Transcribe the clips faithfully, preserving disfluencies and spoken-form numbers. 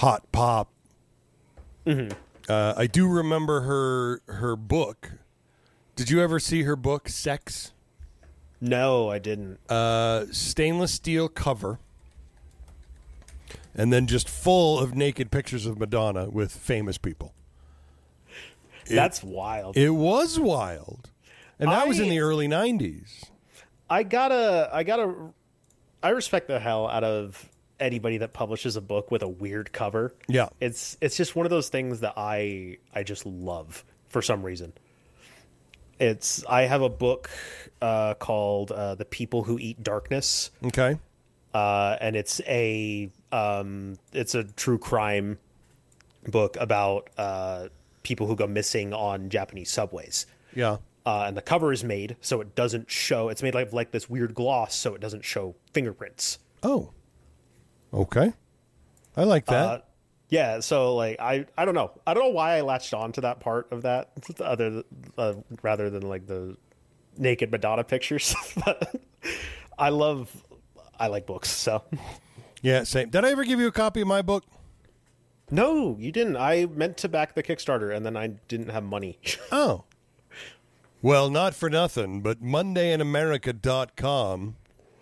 hot pop. Mm-hmm. Uh, I do remember her her book. Did you ever see her book, Sex? No, I didn't. Uh, stainless steel cover. And then just full of naked pictures of Madonna with famous people. It, That's wild. It was wild. And that I, was in the early nineties. I gotta, I gotta, I respect the hell out of anybody that publishes a book with a weird cover. Yeah. It's, it's just one of those things that I, I just love for some reason. It's, I have a book uh, called uh, The People Who Eat Darkness. Okay. Uh, and it's a, um, it's a true crime book about uh, people who go missing on Japanese subways. Yeah. Uh, and the cover is made so it doesn't show. It's made like like this weird gloss so it doesn't show fingerprints. Oh, okay. I like that. Uh, yeah. So like I I don't know I don't know why I latched on to that part of that other uh, rather than like the naked Madonna pictures. But I love I like books. So yeah, same. Did I ever give you a copy of my book? No, you didn't. I meant to back the Kickstarter and then I didn't have money. Oh. Well, not for nothing, but Monday in America dot com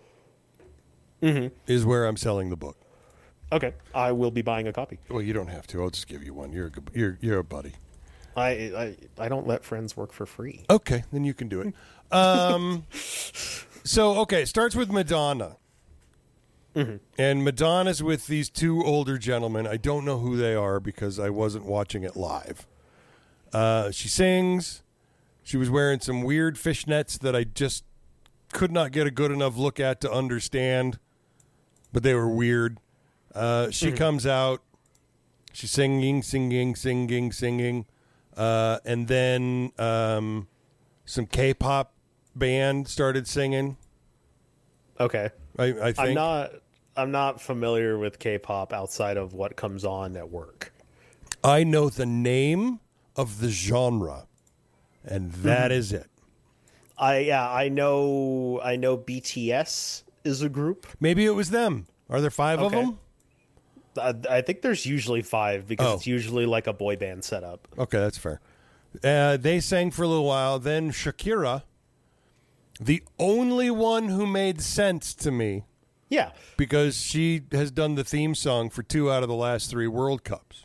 mm-hmm. is where I'm selling the book. Okay, I will be buying a copy. Well, you don't have to. I'll just give you one. You're a good, you're you're a buddy. I, I I don't let friends work for free. Okay, then you can do it. Um, so okay, it starts with Madonna, mm-hmm. and Madonna's with these two older gentlemen. I don't know who they are because I wasn't watching it live. Uh, she sings. She was wearing some weird fishnets that I just could not get a good enough look at to understand, but they were weird. Uh, she mm-hmm. comes out. She's singing, singing, singing, singing. Uh, and then um, some K-pop band started singing. Okay. I, I think. I'm not, I'm not familiar with K-pop outside of what comes on at work. I know the name of the genre. And that mm-hmm. is it. I yeah, I know I know B T S is a group. Maybe it was them. Are there five okay. of them? I, I think there's usually five because oh. it's usually like a boy band setup. Okay, that's fair. Uh, they sang for a little while. Then Shakira, the only one who made sense to me. Yeah. Because she has done the theme song for two out of the last three World Cups.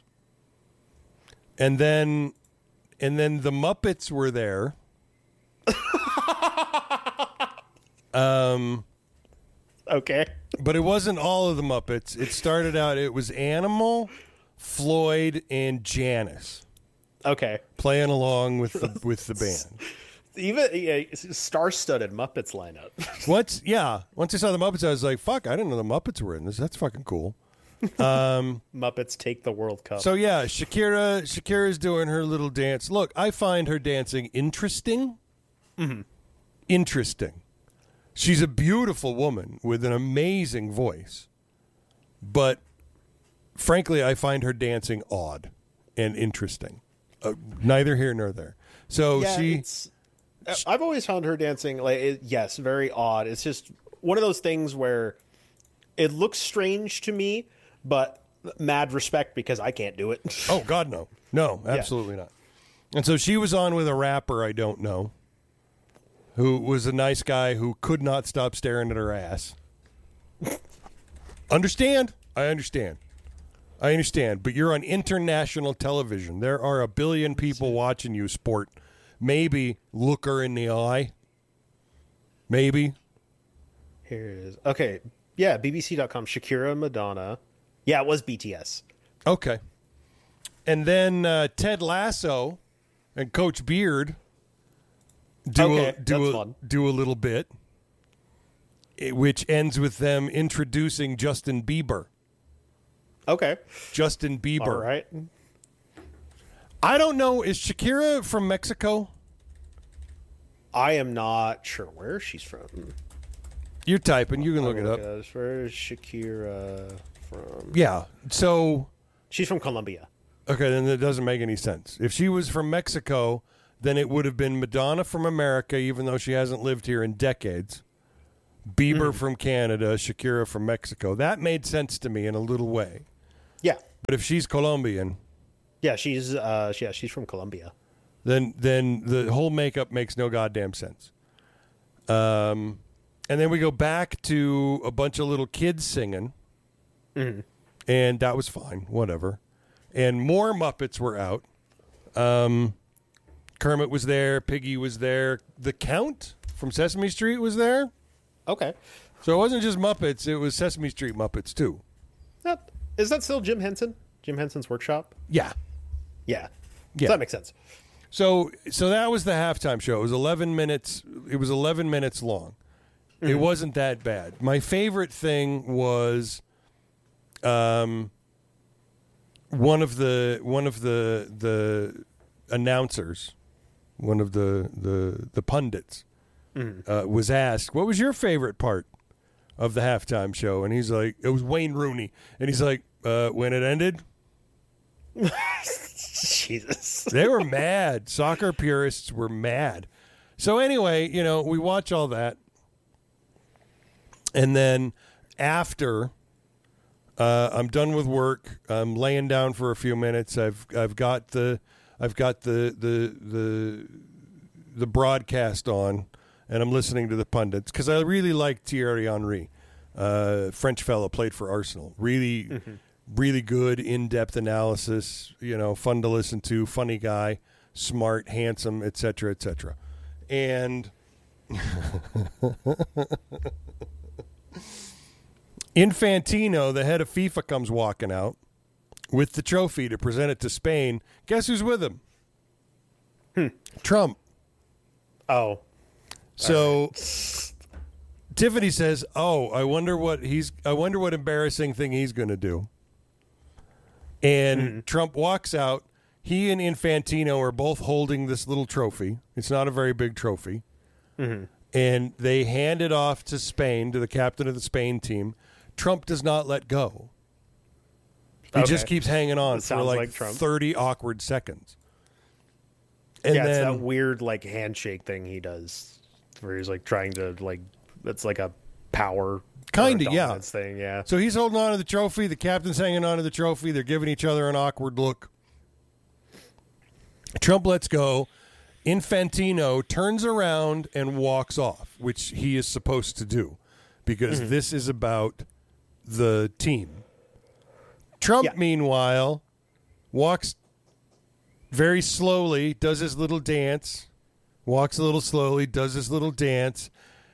And then... And then the Muppets were there. um, okay. But it wasn't all of the Muppets. It started out, it was Animal, Floyd, and Janice. Okay. Playing along with the, with the band. Even yeah, star-studded Muppets lineup. Once, yeah. Once I saw the Muppets, I was like, fuck, I didn't know the Muppets were in this. That's fucking cool. Um, Muppets take the World Cup. So yeah, Shakira Shakira's doing her little dance. Look, I find her dancing interesting. Mm-hmm. Interesting. She's a beautiful woman with an amazing voice. But frankly, I find her dancing odd and interesting. Uh, neither here nor there. So yeah, she, it's, I've always found her dancing like it, yes, very odd. It's just one of those things where it looks strange to me. But mad respect because I can't do it. Oh, God, no. No, absolutely yeah. not. And so she was on with a rapper I don't know who was a nice guy who could not stop staring at her ass. Understand? I understand. I understand. But you're on international television. There are a billion people watching you, sport. Maybe look her in the eye. Maybe. Here it is. Okay. Yeah, B B C dot com. Shakira, Madonna. Yeah, it was B T S. Okay. And then uh, Ted Lasso and Coach Beard do, okay, a, do, that's a, fun. do a little bit, which ends with them introducing Justin Bieber. Okay. Justin Bieber. All right. I don't know. Is Shakira from Mexico? I am not sure where she's from. You're typing. You can look it up. Look where is Shakira from? Yeah. So she's from Colombia. Okay, then it doesn't make any sense. If she was from Mexico, then it would have been Madonna from America, even though she hasn't lived here in decades. Bieber mm. from Canada, Shakira from Mexico. That made sense to me in a little way. Yeah. But if she's Colombian, Yeah, she's uh, yeah, she's from Colombia. then then the whole makeup makes no goddamn sense. Um, and then we go back to a bunch of little kids singing, Mm-hmm. and that was fine, whatever. And more Muppets were out. Um, Kermit was there, Piggy was there, the Count from Sesame Street was there. Okay. So it wasn't just Muppets; it was Sesame Street Muppets too. That, is that still Jim Henson? Jim Henson's workshop? Yeah, Yeah. Yeah. So that makes sense. So so that was the halftime show. It was eleven minutes. It was eleven minutes long. Mm-hmm. It wasn't that bad. My favorite thing was, um, one of the one of the the announcers, one of the the the pundits, mm-hmm. uh, was asked, "What was your favorite part of the halftime show?" And he's like, "It was Wayne Rooney." And he's like, uh, "When it ended." Jesus. They were mad. Soccer purists were mad. So anyway, you know, we watch all that. And then after uh, I'm done with work, I'm laying down for a few minutes. I've I've got the I've got the the the the broadcast on, and I'm listening to the pundits because I really like Thierry Henry, uh, French fellow, played for Arsenal. Really mm-hmm. Really good, in-depth analysis, you know, fun to listen to, funny guy, smart, handsome, et cetera, et cetera. And Infantino, the head of FIFA, comes walking out with the trophy to present it to Spain. Guess who's with him? Hmm. Trump. Oh. So right. Tiffany says, "Oh, I wonder what he's I wonder what embarrassing thing he's going to do." And mm-hmm. Trump walks out. He and Infantino are both holding this little trophy. It's not a very big trophy. Mm-hmm. And they hand it off to Spain, to the captain of the Spain team. Trump does not let go. He okay. just keeps hanging on for like, like thirty awkward seconds. And yeah, then, it's that weird like handshake thing he does where he's like trying to like, it's like a power Kind of, yeah. Thing, yeah. So he's holding on to the trophy. The captain's hanging on to the trophy. They're giving each other an awkward look. Trump lets go. Infantino turns around and walks off, which he is supposed to do because mm-hmm. this is about the team. Trump, yeah. meanwhile, walks very slowly, does his little dance, walks a little slowly, does his little dance,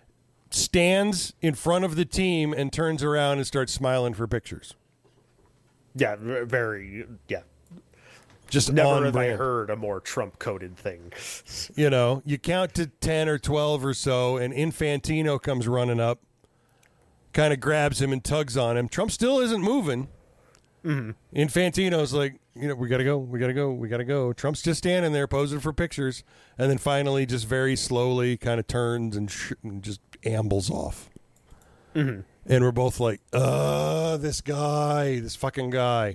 stands in front of the team and turns around and starts smiling for pictures. Yeah, very, yeah. Just never have I heard a more Trump-coded thing. You know, you count to ten or twelve or so, and Infantino comes running up, kind of grabs him and tugs on him. Trump still isn't moving. Mm-hmm. Infantino's like, you know, we got to go, we got to go, we got to go. Trump's just standing there posing for pictures, and then finally just very slowly kind of turns and, sh- and just ambles off. Mm-hmm. And we're both like, uh, this guy, this fucking guy.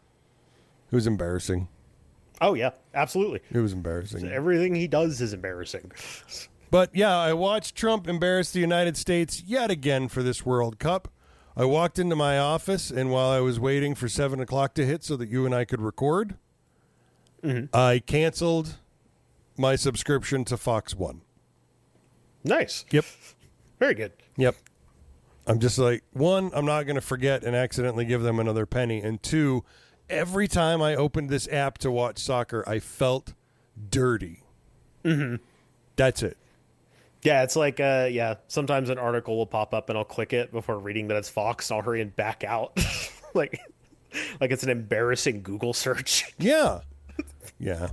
It was embarrassing. Oh, yeah, absolutely. It was embarrassing. Everything he does is embarrassing. But, yeah, I watched Trump embarrass the United States yet again for this World Cup. I walked into my office, and while I was waiting for seven o'clock to hit so that you and I could record, mm-hmm. I canceled my subscription to Fox One. Nice. Yep. Very good. Yep. I'm just like, one, I'm not going to forget and accidentally give them another penny. And two, every time I opened this app to watch soccer, I felt dirty. Mm-hmm. That's it. Yeah, it's like, uh, yeah, sometimes an article will pop up and I'll click it before reading that it's Fox and I'll hurry and back out. like, like it's an embarrassing Google search. Yeah. Yeah.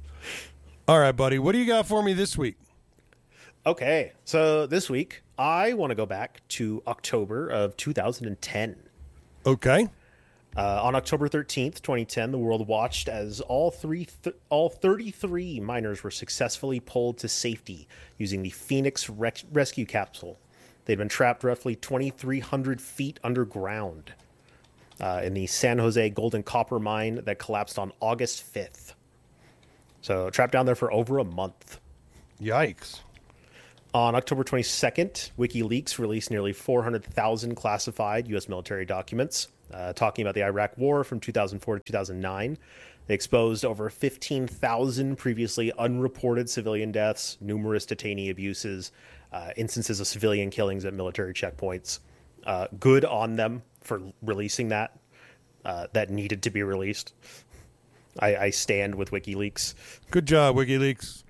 All right, buddy. What do you got for me this week? Okay. So this week, I want to go back to October of two thousand ten. Okay. Uh, on October thirteenth, twenty ten, the world watched as all three, th- all thirty-three miners were successfully pulled to safety using the Phoenix Rex- rescue capsule. They'd been trapped roughly twenty-three hundred feet underground uh, in the San Jose gold and copper mine that collapsed on August fifth. So trapped down there for over a month. Yikes. On October twenty-second, WikiLeaks released nearly four hundred thousand classified U S military documents. uh, talking about the Iraq War from two thousand four to two thousand nine. They exposed over fifteen thousand previously unreported civilian deaths, numerous detainee abuses, uh, instances of civilian killings at military checkpoints. Uh, good on them for releasing that. Uh, that needed to be released. I, I stand with WikiLeaks. Good job, WikiLeaks.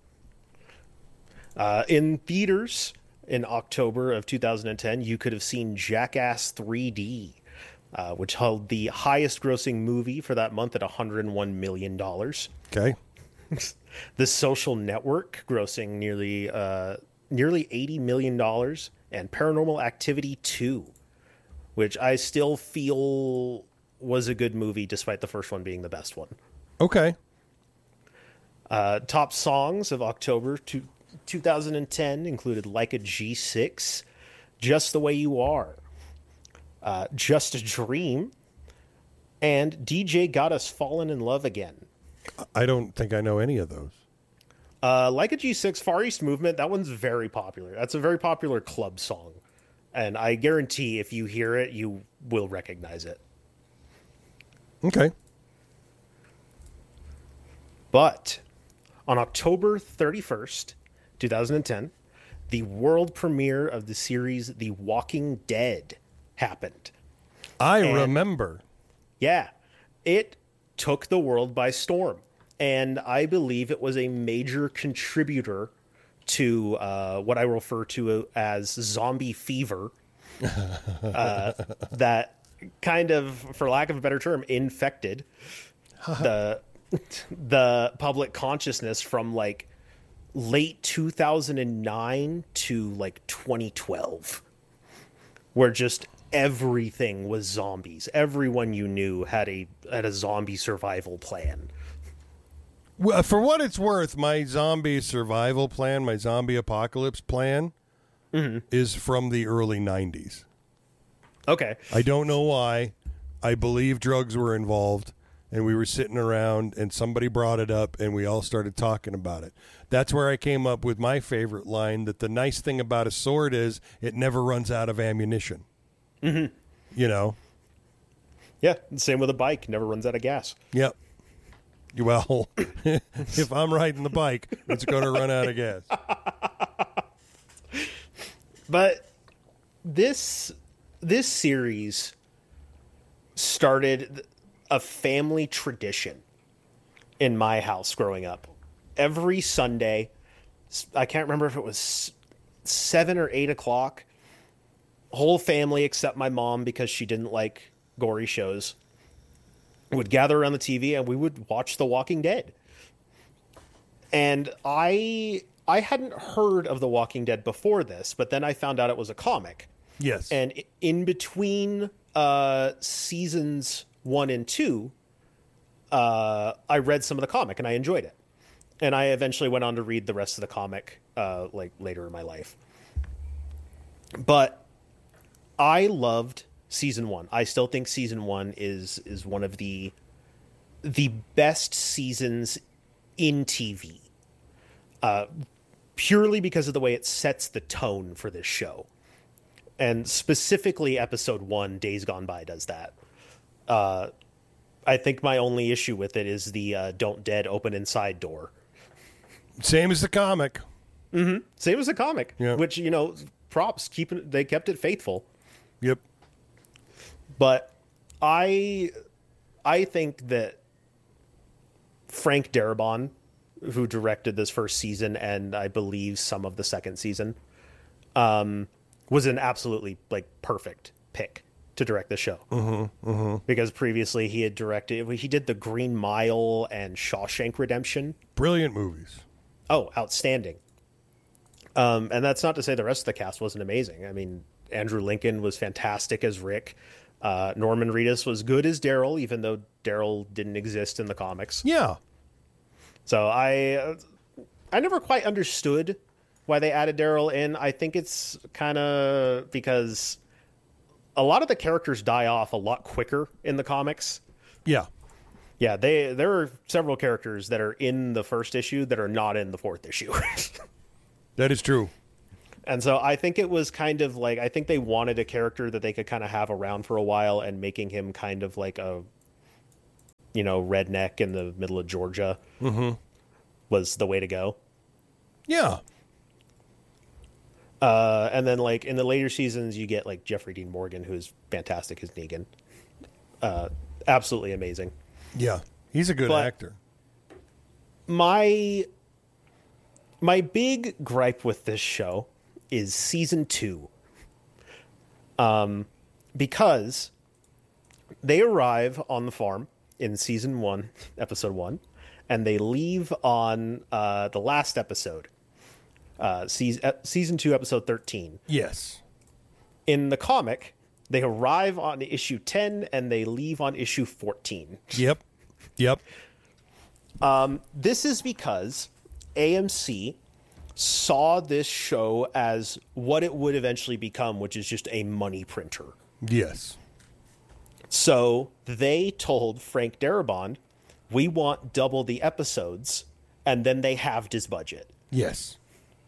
Uh, in theaters in October of two thousand ten, you could have seen Jackass three D, uh, which held the highest grossing movie for that month at one hundred one million dollars. Okay. The Social Network grossing nearly uh, nearly eighty million dollars, and Paranormal Activity two, which I still feel was a good movie despite the first one being the best one. Okay. Uh, top songs of October to two thousand ten included Like a G six, Just the Way You Are, uh, Just a Dream, and D J Got Us Fallen in Love Again. I don't think I know any of those. Uh, like a G six, Far East Movement, that one's very popular. That's a very popular club song. And I guarantee if you hear it, you will recognize it. Okay. But on October thirty-first, two thousand ten, the world premiere of the series The Walking Dead happened. I And- remember. Yeah, it took the world by storm. And I believe it was a major contributor to uh, what I refer to as zombie fever. uh, that kind of, for lack of a better term, infected the the public consciousness from like late two thousand nine to like twenty twelve, where just everything was zombies. Everyone you knew had a had a zombie survival plan. Well, for what it's worth, my zombie survival plan, my zombie apocalypse plan, mm-hmm. is from the early nineties. Okay. I don't know why. I believe drugs were involved, and we were sitting around, and somebody brought it up, and we all started talking about it. That's where I came up with my favorite line, that the nice thing about a sword is it never runs out of ammunition. Mm-hmm. You know? Yeah, same with a bike. Never runs out of gas. Yep. Well, if I'm riding the bike, it's going to run out of gas. But this this series started a family tradition in my house growing up. Every Sunday, I can't remember if it was seven or eight o'clock, whole family except my mom, because she didn't like gory shows, would gather around the T V and we would watch The Walking Dead. And I I hadn't heard of The Walking Dead before this, but then I found out it was a comic. Yes. And in between uh, seasons one and two, uh, I read some of the comic and I enjoyed it. And I eventually went on to read the rest of the comic uh, like later in my life. But I loved season one. I still think season one is is one of the the best seasons in T V. Uh, purely because of the way it sets the tone for this show. And specifically episode one, Days Gone By, does that. Uh, I think my only issue with it is the uh, don't dead open inside door. Same as the comic. Mm-hmm. Same as the comic, yeah. Which, you know, props, keeping they kept it faithful. Yep. But I I think that Frank Darabont, who directed this first season and I believe some of the second season, um, was an absolutely like perfect pick to direct the show. Mm-hmm, mm-hmm. Because previously he had directed, he did The Green Mile and Shawshank Redemption. Brilliant movies. Oh, outstanding. Um, and that's not to say the rest of the cast wasn't amazing. I mean, Andrew Lincoln was fantastic as Rick. Uh, Norman Reedus was good as Daryl, even though Daryl didn't exist in the comics. Yeah. So I, uh, I never quite understood why they added Daryl in. I think it's kind of because a lot of the characters die off a lot quicker in the comics. Yeah. Yeah, they there are several characters that are in the first issue that are not in the fourth issue. That is true. And so I think it was kind of like, I think they wanted a character that they could kind of have around for a while, and making him kind of like a, you know, redneck in the middle of Georgia mm-hmm. was the way to go. Yeah. Uh, and then like in the later seasons, you get like Jeffrey Dean Morgan, who's fantastic as Negan. Uh, absolutely amazing. Yeah. He's a good But actor. My, my big gripe with this show is season two. Um, because they arrive on the farm in season one, episode one, and they leave on uh, the last episode, uh, season, season two, episode thirteen. Yes. In the comic, they arrive on issue ten and they leave on issue fourteen. Yep. Yep. Um, this is because A M C saw this show as what it would eventually become, which is just a money printer. Yes. So they told Frank Darabont, we want double the episodes, and then they halved his budget. Yes.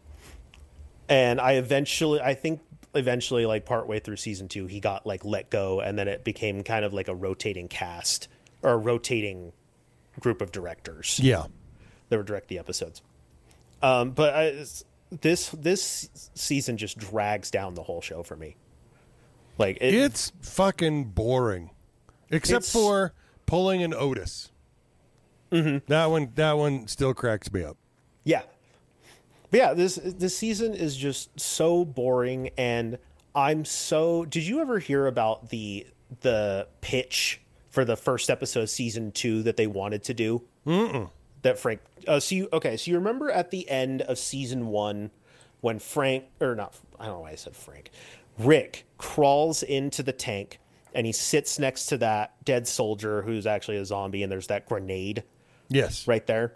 And I eventually, I think eventually, like partway through season two, he got like let go, and then it became kind of like a rotating cast or a rotating group of directors. Yeah. That would direct the episodes. Um, but I, this this season just drags down the whole show for me. Like it, It's fucking boring. Except It's- for pulling an Otis. Mm-hmm. That one that one still cracks me up. yeah, but yeah. This this season is just so boring, and I'm so. Did you ever hear about the the pitch for the first episode of season two that they wanted to do? Mm-mm. That Frank. Uh, so you okay? So you remember at the end of season one when Frank or not? I don't know why I said Frank. Rick crawls into the tank and he sits next to that dead soldier who's actually a zombie, and there's that grenade Yes. right there.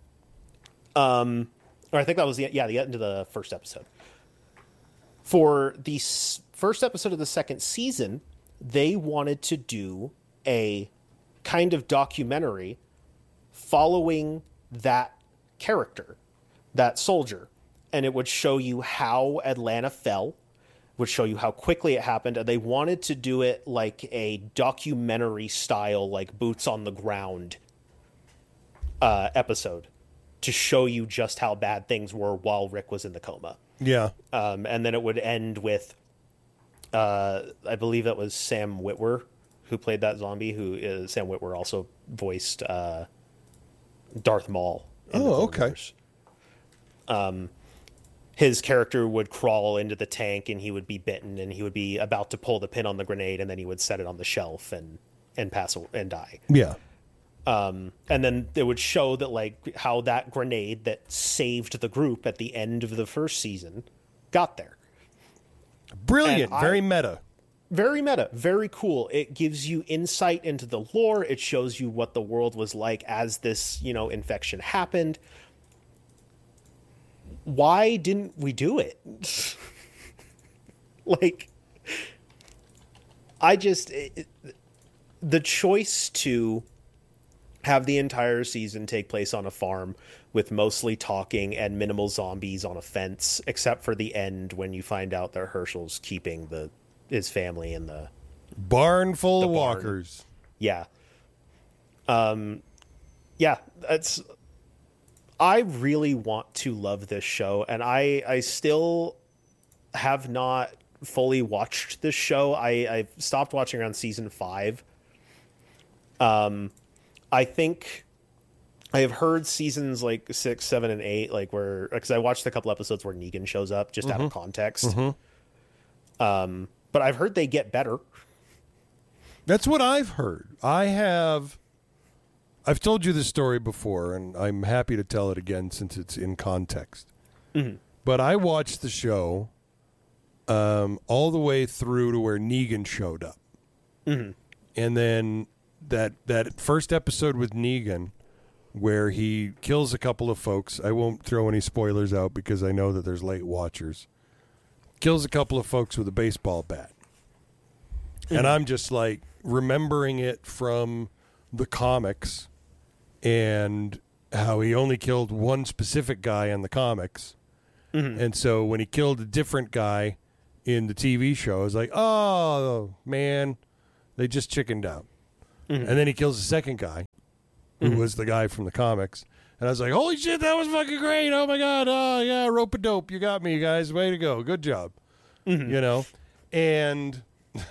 Um, or I think that was the yeah the end of the first episode. For the s- first episode of the second season, they wanted to do a kind of documentary following that character, that soldier, and it would show you how Atlanta fell, would show you how quickly it happened, and they wanted to do it like a documentary style, like boots on the ground uh, episode, to show you just how bad things were while Rick was in the coma. Yeah. Um, and then it would end with, uh, I believe that was Sam Witwer who played that zombie. Who is Sam Witwer also voiced uh, Darth Maul. in the Oh, Clone okay. Wars. Um, his character would crawl into the tank, and he would be bitten, and he would be about to pull the pin on the grenade, and then he would set it on the shelf and and pass a- and die. Yeah. Um, and then it would show that like how that grenade that saved the group at the end of the first season got there. Brilliant. And I- Very meta. Very meta, very cool. It gives you insight into the lore. It shows you what the world was like as this, you know, infection happened. Why didn't we do it? Like, I just it, the choice to have the entire season take place on a farm with mostly talking and minimal zombies on a fence, except for the end when you find out that Herschel's keeping the his family in the Barn full of barn. walkers. yeah. Um, yeah, that's. I really want to love this show, and I I still have not fully watched this show. I I stopped watching around season five. Um, I think I have heard seasons like six, seven, and eight, like where because I watched a couple episodes where Negan shows up just out of context. Mm-hmm. Um, but I've heard they get better. That's what I've heard. I have. I've told you this story before, and I'm happy to tell it again since it's in context. Mm-hmm. But I watched the show um, all the way through to where Negan showed up. Mm-hmm. And then that that first episode with Negan, where he kills a couple of folks. I won't throw any spoilers out because I know that there's late watchers. Kills a couple of folks with a baseball bat. Mm-hmm. And I'm just like remembering it from the comics and how he only killed one specific guy in the comics. Mm-hmm. And so when he killed a different guy in the T V show, I was like, oh, man, they just chickened out. Mm-hmm. And then he kills the second guy, who mm-hmm. was the guy from the comics. And I was like, holy shit, that was fucking great. Oh, my God. Oh, yeah, rope-a-dope. You got me, guys. Way to go. Good job. Mm-hmm. You know? And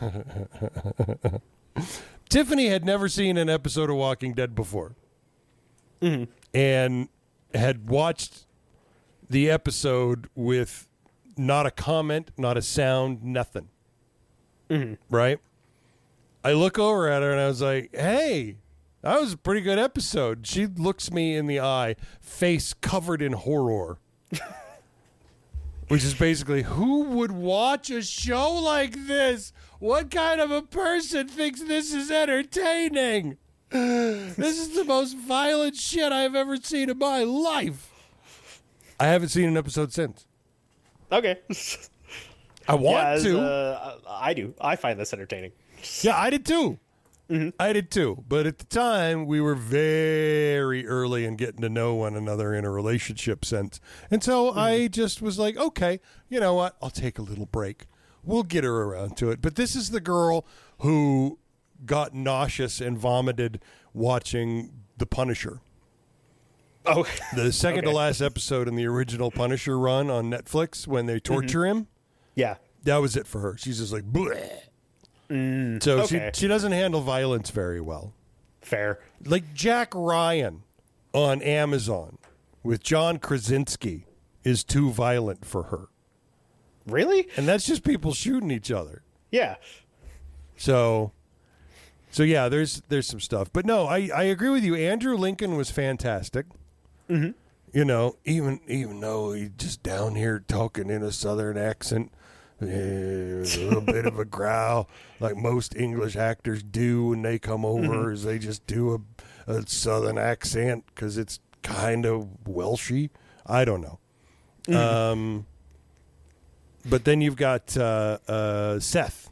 Tiffany had never seen an episode of Walking Dead before. Mm-hmm. And had watched the episode with not a comment, not a sound, nothing. Mm-hmm. Right? I look over at her and I was like, hey, that was a pretty good episode. She looks me in the eye, face covered in horror. Which is basically, who would watch a show like this? What kind of a person thinks this is entertaining? This is the most violent shit I've ever seen in my life. I haven't seen an episode since. Okay. I want yeah, as, to. Uh, I do. I find this entertaining. Yeah, I did too. Mm-hmm. I did too. But at the time, we were very early in getting to know one another in a relationship sense. And so mm-hmm. I just was like, okay, you know what? I'll take a little break. We'll get her around to it. But this is the girl who got nauseous and vomited watching The Punisher. Oh, the second okay. to last episode in the original Punisher run on Netflix when they torture mm-hmm. him. Yeah. That was it for her. She's just like, bleh. Mm, so okay. she she doesn't handle violence very well. Fair. Like Jack Ryan on Amazon with John Krasinski is too violent for her. Really? And that's just people shooting each other. Yeah. So, so yeah, there's there's some stuff. But no, I, I agree with you. Andrew Lincoln was fantastic. Mm-hmm. You know, even even though he's just down here talking in a Southern accent. A little bit of a growl like most English actors do when they come over mm-hmm. is they just do a, a Southern accent because it's kind of Welshy. I don't know. Mm-hmm. Um, but then you've got uh, uh, Seth.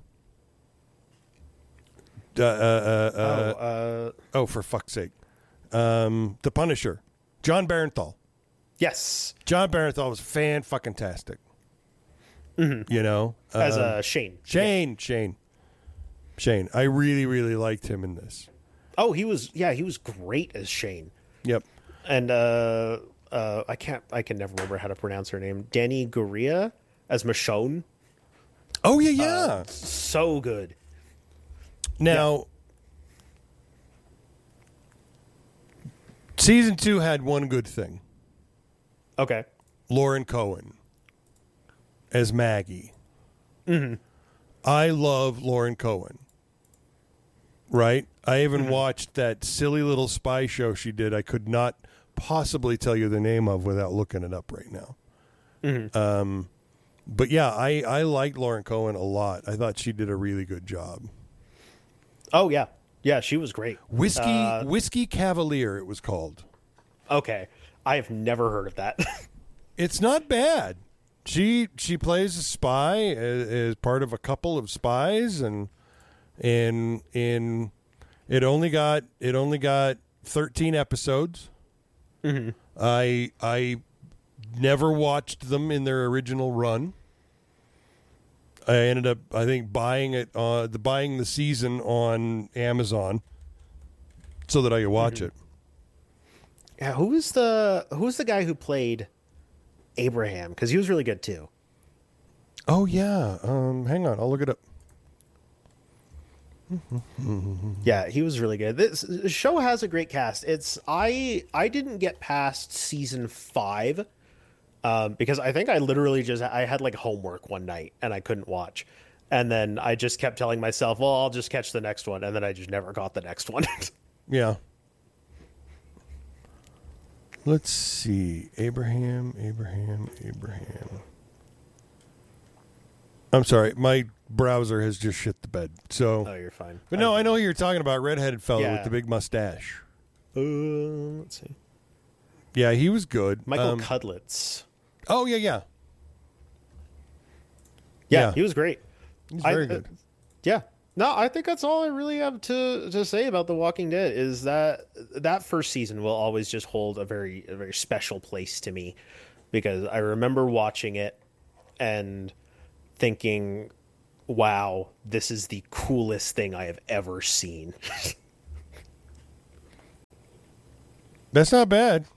Uh, uh, uh, oh, uh, oh, for fuck's sake. Um, the Punisher. John Barenthal. Yes. John Barenthal was fan-fucking-tastic. Mm-hmm. You know, as uh, uh, Shane, Shane, yeah. Shane, Shane. I really, really liked him in this. Oh, he was, yeah, he was great as Shane. Yep. And uh, uh, I can't, I can never remember how to pronounce her name. Danny Gurria as Michonne. Oh yeah, yeah. Uh, so good. Now, yeah. Season two had one good thing. Okay. Lauren Cohen as Maggie. Mm-hmm. I love Lauren Cohen. Right? I even mm-hmm. watched that silly little spy show she did. I could not possibly tell you the name of without looking it up right now. Mm-hmm. Um, but yeah, I, I liked Lauren Cohen a lot. I thought she did a really good job. Oh, yeah. Yeah, she was great. Whiskey uh, Whiskey Cavalier, it was called. Okay. I have never heard of that. It's not bad. She she plays a spy as, as part of a couple of spies, and in in it only got it only got thirteen episodes. Mm-hmm. I I never watched them in their original run. I ended up I think buying it uh, the buying the season on Amazon so that I could watch mm-hmm. it. Yeah, who was the who's the guy who played Abraham? Because he was really good too. Oh yeah, um, hang on, I'll look it up. Yeah, he was really good. This show has a great cast. It's I I didn't get past season five um, because I think I literally just I had like homework one night and I couldn't watch, and then I just kept telling myself, well, I'll just catch the next one, and then I just never got the next one. Yeah. Let's see. Abraham, Abraham, Abraham. I'm sorry. My browser has just shit the bed. So. Oh, you're fine. But no, I know who you're talking about. Redheaded fellow yeah. with the big mustache. Uh, let's see. Yeah, he was good. Michael um, Cudlitz. Oh, yeah, yeah, yeah. Yeah. He was great. He's very I, good. Uh, yeah. No, I think that's all I really have to, to say about The Walking Dead is that that first season will always just hold a very a very special place to me. because I remember watching it and thinking, wow, this is the coolest thing I have ever seen. That's not bad.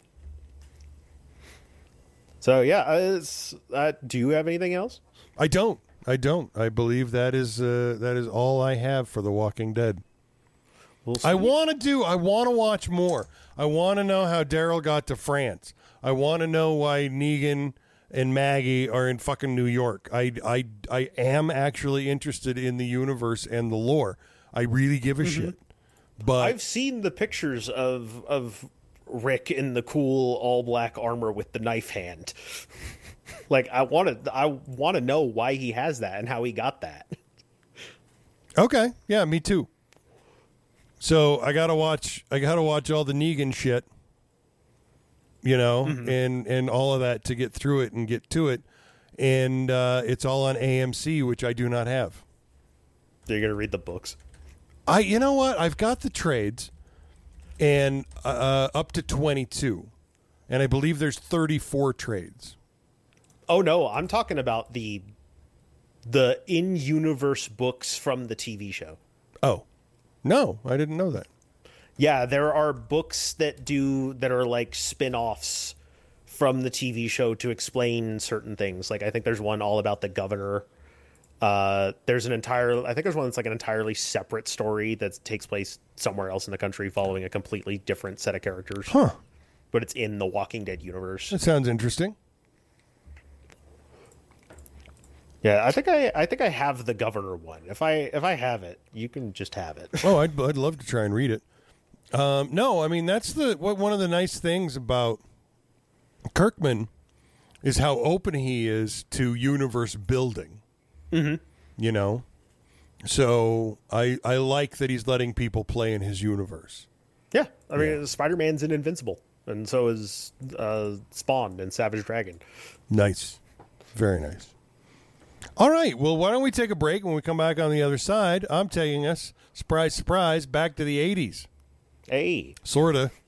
So yeah, uh, it's, uh, do you have anything else? I don't. I don't. I believe that is uh, that is all I have for The Walking Dead. Well, I want to do. I want to watch more. I want to know how Daryl got to France. I want to know why Negan and Maggie are in fucking New York. I, I, I am actually interested in the universe and the lore. I really give a mm-hmm. shit. But I've seen the pictures of of Rick in the cool all black armor with the knife hand. Like I want to, I want to know why he has that and how he got that. Okay, yeah, me too. So I gotta watch. I gotta watch all the Negan shit. You know, mm-hmm. and and all of that to get through it and get to it, and uh, it's all on A M C, which I do not have. You're gonna read the books. I, you know what? I've got the trades, and uh, up to twenty-two, and I believe there's thirty-four trades. Oh no, I'm talking about the the in-universe books from the T V show. Oh, no, I didn't know that. Yeah, there are books that do that are like spin-offs from the T V show to explain certain things. Like I think there's one all about the governor. Uh, there's an entire, I think there's one that's like an entirely separate story that takes place somewhere else in the country following a completely different set of characters. Huh. But it's in the Walking Dead universe. That sounds interesting. Yeah, I think I, I think I have the governor one. If I, if I have it, you can just have it. Oh, I'd, I'd love to try and read it. Um, no, I mean, that's the, what, one of the nice things about Kirkman is how open he is to universe building. Mm-hmm. You know, so I I like that he's letting people play in his universe. Yeah, I mean, yeah. Spider-Man's in Invincible, and so is uh, Spawn and Savage Dragon. Nice, very nice. All right, well, why don't we take a break? When we come back on the other side, I'm taking us, surprise, surprise, back to the eighties. Hey, sorta.